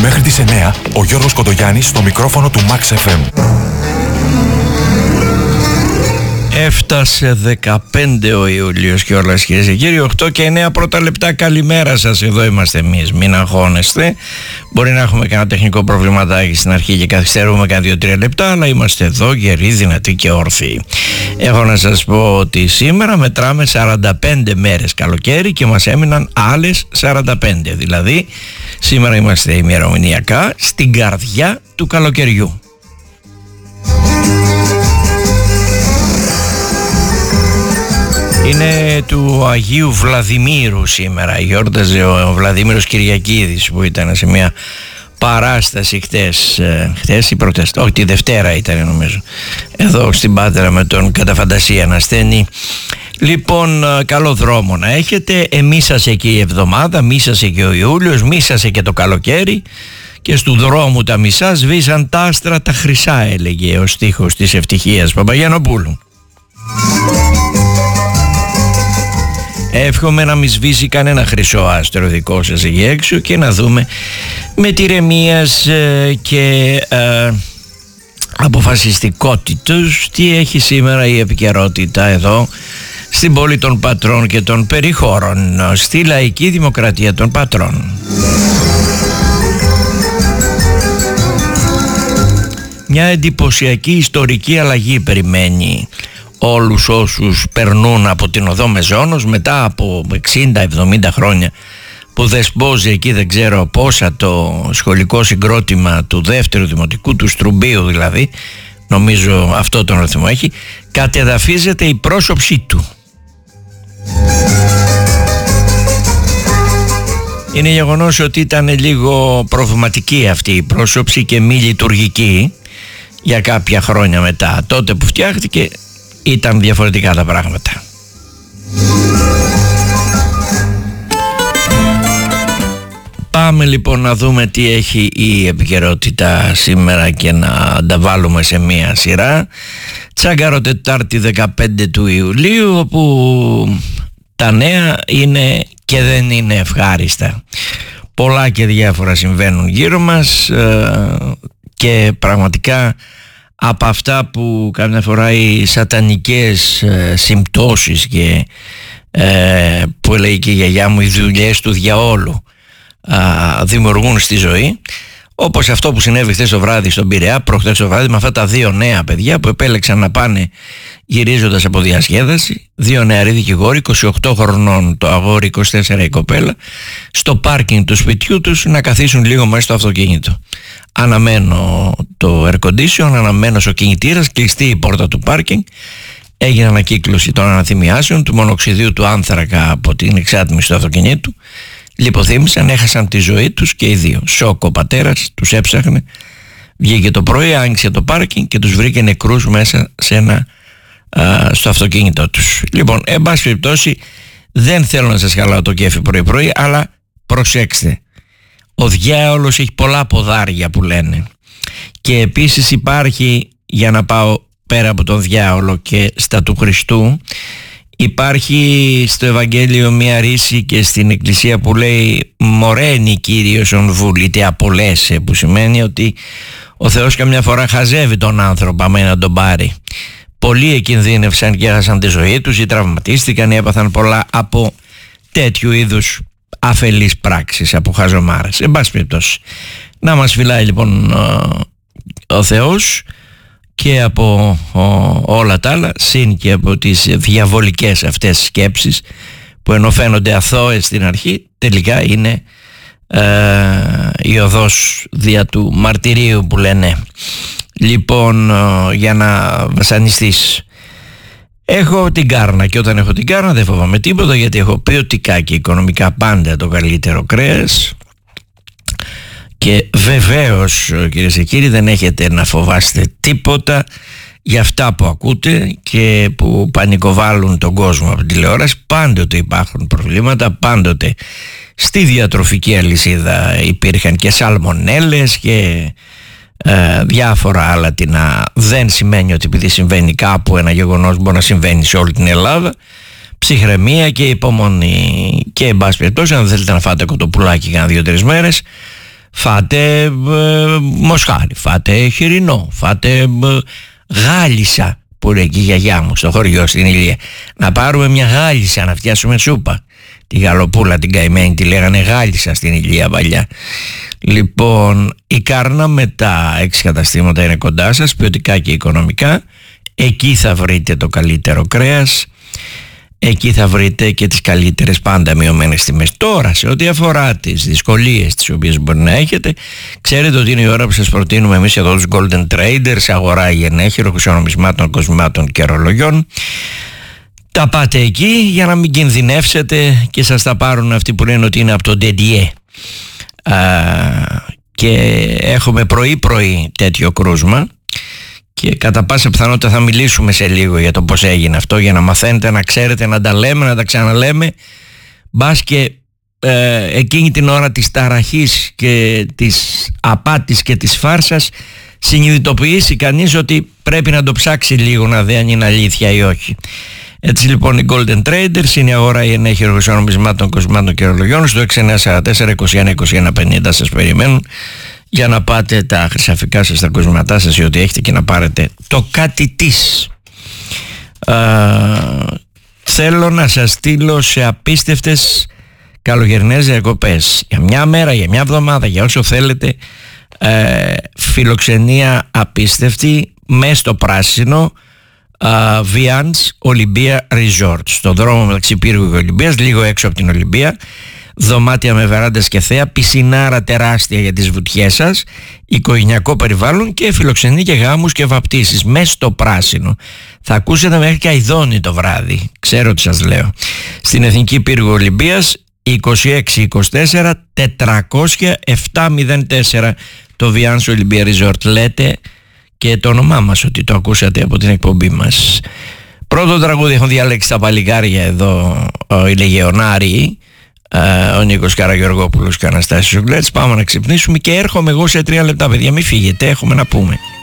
Μέχρι τις 9 ο Γιώργος Κοντογιάννης στο μικρόφωνο του Max FM. Έφτασε 15 ο Ιούλιος κιόλας, κυρίες και κύριοι. 8 και 9 πρώτα λεπτά. Καλημέρα σας, εδώ είμαστε εμείς. Μην αγχώνεστε. Μπορεί να έχουμε κανένα τεχνικό προβληματάκι στην αρχή και καθυστερούμε κάνα 2-3 λεπτά, αλλά είμαστε εδώ γεροί, δυνατοί και όρθιοι. Έχω να σας πω ότι σήμερα μετράμε 45 μέρες καλοκαίρι και μας έμειναν άλλες 45. Δηλαδή σήμερα είμαστε ημερομηνιακά στην καρδιά του καλοκαιριού. Είναι του Αγίου Βλαδιμήρου σήμερα. Γιόρταζε ο Βλαδίμηρος Κυριακίδης, που ήταν σε μια παράσταση χτες ή προχτές, όχι, τη Δευτέρα ήταν νομίζω, εδώ στην Πάτρα, με τον κατά φαντασία να στέλνει. Λοιπόν, καλό δρόμο να έχετε. Μίσασε και η εβδομάδα, μίσασε και ο Ιούλιος, μίσασε και το καλοκαίρι, και στου δρόμου τα μισά σβήσαν τα άστρα τα χρυσά, έλεγε ο στίχος της Ευτυχίας Παπαγιαννοπούλου. Εύχομαι να μην σβήσει κανένα χρυσό άστρο δικό σας εκεί έξω, και να δούμε με τη ηρεμίας και αποφασιστικότητος τι έχει σήμερα η επικαιρότητα εδώ στην πόλη των Πατρών και των περιχώρων, στη λαϊκή δημοκρατία των Πατρών. Μια εντυπωσιακή ιστορική αλλαγή περιμένει όλους όσους περνούν από την οδό Μεζώνος μετά από 60-70 χρόνια που δεσπόζει εκεί, δεν ξέρω πόσα, το σχολικό συγκρότημα του δεύτερου δημοτικού, του Στρουμπίου δηλαδή, νομίζω αυτό τον αριθμό έχει, κατεδαφίζεται η πρόσωψή του. Είναι γεγονός ότι ήταν λίγο προβληματική αυτή η πρόσωψη και μη λειτουργική για κάποια χρόνια μετά. Τότε που φτιάχτηκε ήταν διαφορετικά τα πράγματα. Πάμε λοιπόν να δούμε τι έχει η επικαιρότητα σήμερα και να τα βάλουμε σε μία σειρά. Τσάγκαρο Τετάρτη 15 του Ιουλίου, όπου τα νέα είναι και δεν είναι ευχάριστα. Πολλά και διάφορα συμβαίνουν γύρω μας και πραγματικά από αυτά που καμιά φορά οι σατανικές συμπτώσεις και που λέει και η γιαγιά μου, οι δουλειές του διαόλου δημιουργούν στη ζωή, όπως αυτό που συνέβη χθες το βράδυ στον Πειραιά, προχθές το βράδυ, με αυτά τα δύο νέα παιδιά που επέλεξαν να πάνε γυρίζοντας από διασκέδαση, δύο νεαροί δικηγόροι, 28 χρονών το αγόρι, 24 η κοπέλα, στο πάρκινγκ του σπιτιού τους να καθίσουν λίγο μέσα στο αυτοκίνητο. Αναμένω το air condition, αναμένω ο κινητήρας, κλειστή η πόρτα του πάρκινγκ, έγινε ανακύκλωση των αναθυμιάσεων του μονοξιδίου του άνθρακα από την εξάτμιση του αυτοκινήτου, λιποθύμησαν, έχασαν τη ζωή τους και οι δύο. Σοκ ο πατέρας, τους έψαχνε, βγήκε το πρωί, άνοιξε το πάρκινγκ και τους βρήκε νεκρούς μέσα στο αυτοκίνητό τους. Λοιπόν, εν πάση περιπτώσει, δεν θέλω να σας χαλάω το κέφι πρωί-πρωί, αλλά προσέξτε, ο διάολος έχει πολλά ποδάρια που λένε, και επίσης υπάρχει, για να πάω πέρα από τον διάολο και στα του Χριστού, υπάρχει στο Ευαγγέλιο μια ρίση και στην Εκκλησία που λέει «Μοραίνει Κύριος ον βούλητε απολέσαι», που σημαίνει ότι ο Θεός καμιά φορά χαζεύει τον άνθρωπο άμα να τον πάρει. Πολλοί εκινδύνευσαν και έχασαν τη ζωή τους ή τραυματίστηκαν ή έπαθαν πολλά από τέτοιου είδους αφελείς πράξεις, από χαζομάρες. Εν πάση περιπτώσει, να μας φυλάει λοιπόν ο Θεός και από όλα τα άλλα, συν και από τις διαβολικές αυτές σκέψεις που ενώ φαίνονται αθώες στην αρχή, τελικά είναι η οδός δια του μαρτυρίου που λένε. Λοιπόν, για να βασανιστείς, έχω την κάρνα, και όταν έχω την κάρνα δεν φοβάμαι τίποτα, γιατί έχω ποιοτικά και οικονομικά πάντα το καλύτερο κρέας. Και βεβαίως, κυρίες και κύριοι, δεν έχετε να φοβάστε τίποτα για αυτά που ακούτε και που πανικοβάλλουν τον κόσμο από την τηλεόραση. Πάντοτε υπάρχουν προβλήματα, πάντοτε στη διατροφική αλυσίδα υπήρχαν και σαλμονέλες και διάφορα άλλα. Δεν σημαίνει ότι επειδή συμβαίνει κάπου ένα γεγονός μπορεί να συμβαίνει σε όλη την Ελλάδα. Ψυχραιμία και υπομονή, και εν πάση περιπτώσει, αν θέλετε να φάτε κοτοπουλάκι για 2-3 μέρες, φάτε μοσχάρι, φάτε χοιρινό, φάτε γάλισσα που είναι εκεί η γιαγιά μου στο χωριό στην Ηλία. Να πάρουμε μια γάλισσα να φτιάσουμε σούπα. Τη γαλοπούλα την καημένη τη λέγανε γάλισσα στην Ηλία παλιά. Λοιπόν, η Κάρνα με τα 6 καταστήματα είναι κοντά σας, ποιοτικά και οικονομικά. Εκεί θα βρείτε το καλύτερο κρέας, εκεί θα βρείτε και τις καλύτερες πάντα μειωμένες τιμές. Τώρα, σε ό,τι αφορά τις δυσκολίες τις οποίες μπορεί να έχετε, ξέρετε ότι είναι η ώρα που σας προτείνουμε εμείς εδώ τους Golden Traders, αγορά γενναίχειρο, χρυσονομισμάτων, κοσμημάτων και ρολογιών. Τα πάτε εκεί για να μην κινδυνεύσετε και σας τα πάρουν αυτοί που λένε ότι είναι από το Ντεντιέ. Και έχουμε πρωί-πρωί τέτοιο κρούσμα και κατά πάσα πιθανότητα θα μιλήσουμε σε λίγο για το πώς έγινε αυτό, για να μαθαίνετε, να ξέρετε, να τα λέμε, να τα ξαναλέμε, μπας και εκείνη την ώρα της ταραχής και της απάτης και της φάρσας συνειδητοποιήσει κανείς ότι πρέπει να το ψάξει λίγο να δει αν είναι αλήθεια ή όχι. Έτσι λοιπόν οι Golden Traders είναι η αγορά γενναίχειρο χρυσονομισμάτων, κοσμημάτων και ρολογιών. Στο 6944-21-21-50 σας περιμένουν για να πάτε τα χρυσαφικά σας, τα κοσμηματά σας ή ό,τι έχετε και να πάρετε το κάτι της. Θέλω να σας στείλω σε απίστευτες καλοκαιρινές διακοπές για μια μέρα, για μια εβδομάδα, για όσο θέλετε. Φιλοξενία απίστευτη μες στο πράσινο, Vians Olympia Resort, στον δρόμο μεταξύ Πύργου και Ολυμπίας, λίγο έξω από την Ολυμπία. Δωμάτια με βεράντες και θέα, πισινάρα τεράστια για τις βουτιές σας, οικογενειακό περιβάλλον και φιλοξενεί και γάμους και βαπτίσεις μες στο πράσινο. Θα ακούσετε μέχρι και αηδόνι το βράδυ, ξέρω τι σας λέω. Στην Εθνική Πύργου Ολυμπίας, 2624 400 704 το Vians Olympia Resort. Λέτε και το όνομά μας ότι το ακούσατε από την εκπομπή μας. Πρώτο τραγούδι έχουν διαλέξει τα παλικάρια εδώ, οι Λεγεωνάριοι, ο Νίκος Καραγεωργόπουλος και ο Αναστάσης Ζουγκλέτς. Πάμε να ξυπνήσουμε και έρχομαι εγώ σε 3 λεπτά, παιδιά, μην φύγετε, έχουμε να πούμε.